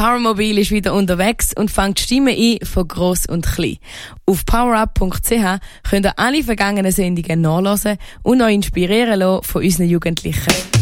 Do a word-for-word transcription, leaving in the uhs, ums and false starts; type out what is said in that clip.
Powermobil ist wieder unterwegs und fängt Stimmen ein von gross und klein. Auf powerup punkt c h könnt ihr alle vergangenen Sendungen nachlesen und euch inspirieren lassen von unseren Jugendlichen.